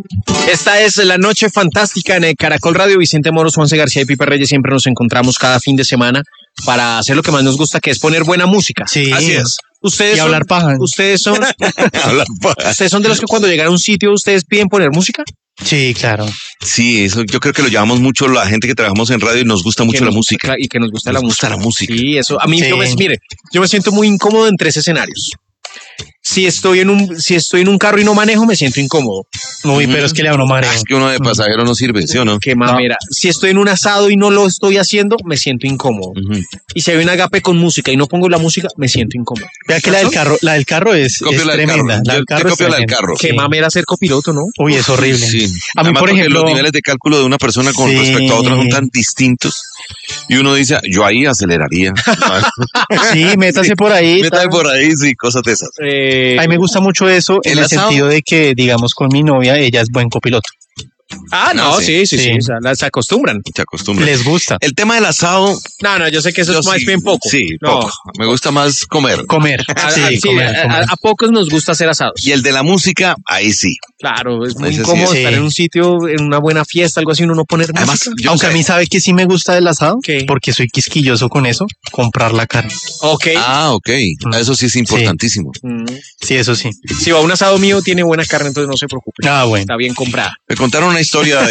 Esta es la noche fantástica en el Caracol Radio. Vicente Moros, Juanse García y Pipe Reyes siempre nos encontramos cada fin de semana para hacer lo que más nos gusta, que es poner buena música. Sí. Así es. Ustedes y hablar paja. Ustedes son Hablar ustedes son de los que cuando llegan a un sitio ustedes piden poner música. Sí, claro. Sí, eso yo creo que lo llevamos mucho la gente que trabajamos en radio y nos gusta mucho la música. Y que nos gusta Nos la gusta música. la música. Sí, eso. A mí, Sí. mire, yo me siento muy incómodo en 3 escenarios. Si estoy en un carro y no manejo, me siento incómodo. Uy, pero es que le da uno mareo. Es que uno de pasajero no sirve, ¿sí o no? Qué mamera. Si estoy en un asado y no lo estoy haciendo, me siento incómodo. Ujú. Y si hay un agape con música y no pongo la música, me siento incómodo. Vea que la del carro es Copio la del tremenda. carro. La del Yo carro te es copio la del tremenda. carro. Qué Sí. mamera ser copiloto, ¿no? Uy, es horrible. Sí. A mí, Además, por porque ejemplo, los niveles de cálculo de una persona con Sí. respecto a otra son tan distintos. Y uno dice, yo ahí aceleraría. sí, métase por ahí. Métame por ahí, sí, cosas de esas. A mí me gusta mucho eso en El el asado. sentido de que, digamos, con mi novia, ella es buen copiloto. No, sí. Sí. Se acostumbran. Se acostumbra. Les gusta El tema del asado, No, yo sé que eso yo es más sí, bien poco. Sí, No. poco. Me gusta más comer. comer. Sí, comer. A pocos nos gusta hacer asados. Y el de la música, ahí sí. Claro, es muy Ese sí incómodo es. estar Sí. en un sitio, en una buena fiesta, algo así, uno no poner Además, música. yo Aunque a sé- mí sabe que sí me gusta del asado, ¿Qué? porque soy quisquilloso con eso, comprar la carne. Ok. Ah, ok. Eso sí es importantísimo. Mm. Sí, eso sí. Si va a un asado mío, tiene buena carne, entonces no se preocupe. Ah, bueno. Está bien comprada. Me contaron una historia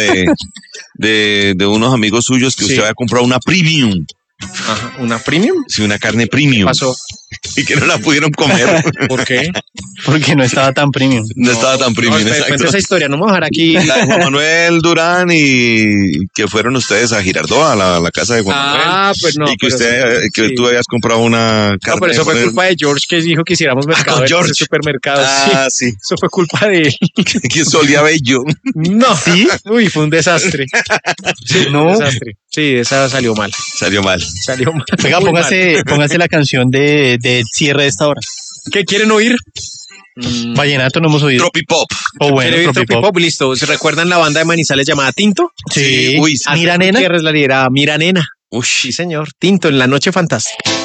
de unos amigos suyos que Sí. usted había comprado una premium. Ajá. ¿Una premium? Sí, una carne ¿Qué premium. pasó? Y que no la pudieron comer. ¿Por qué? Porque no estaba tan premium. No estaba tan premium. No, exacto. cuente esa historia, no me voy a dejar aquí. La de Juan Manuel Durán y que fueron ustedes a Girardot, a la casa de Juan Manuel. Pues no. y que pero usted, que sí. tú habías comprado una carne. No, pero eso fue de- culpa de George que dijo que hiciéramos mercado con en George. ese supermercado. Ah, sí. Sí, eso fue culpa de él. Que solía bello. No. ¿Sí? Uy, fue un desastre. Sí, No. un desastre. Sí, esa salió mal. Salió mal. Salió mal. Oiga, Muy póngase la canción de cierre de esta hora. mal. ¿Qué quieren oír? Vallenato no hemos oído. Tropipop. O bueno, ¿Quieren oír Tropipop. Tropipop? Listo. ¿Se recuerdan la banda de Manizales llamada Tinto? Sí. Uy, sí. Mira, nena. Gutiérrez la lidera Mira Nena. Uy. Sí, señor. Tinto en la noche fantástica.